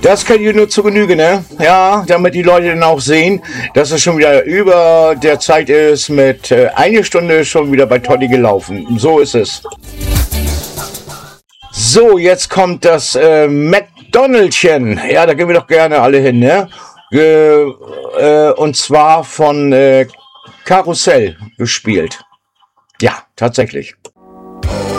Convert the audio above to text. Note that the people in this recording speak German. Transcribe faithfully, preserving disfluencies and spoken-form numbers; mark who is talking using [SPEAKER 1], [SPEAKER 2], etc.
[SPEAKER 1] Das kann ich nur zu Genüge, ne? Ja, damit die Leute dann auch sehen, dass es schon wieder über der Zeit ist, mit äh, eine Stunde schon wieder bei Totti gelaufen. So ist es. So, jetzt kommt das äh, McDonald'schen. Ja, da gehen wir doch gerne alle hin, ne? Ge, äh, und zwar von äh, Karussell gespielt. Ja, tatsächlich.